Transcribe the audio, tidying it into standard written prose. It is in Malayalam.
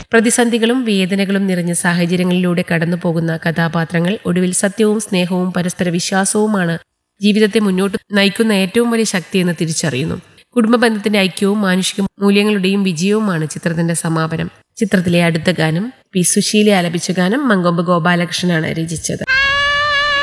പ്രതിസന്ധികളും വേദനകളും നിറഞ്ഞ സാഹചര്യങ്ങളിലൂടെ കടന്നുപോകുന്ന കഥാപാത്രങ്ങൾ ഒടുവിൽ സത്യവും സ്നേഹവും പരസ്പര വിശ്വാസവുമാണ് ജീവിതത്തെ മുന്നോട്ട് നയിക്കുന്ന ഏറ്റവും വലിയ ശക്തിയെന്ന് തിരിച്ചറിയുന്നു. കുടുംബ ബന്ധത്തിന്റെ ഐക്യവും മാനുഷിക മൂല്യങ്ങളുടെയും വിജയവുമാണ് ചിത്രത്തിന്റെ സമാപനം. ചിത്രത്തിലെ അടുത്ത ഗാനം പി. സുശീല ആലപിച്ച ഗാനം മങ്കൊമ്പ് ഗോപാലകൃഷ്ണനാണ് രചിച്ചത്.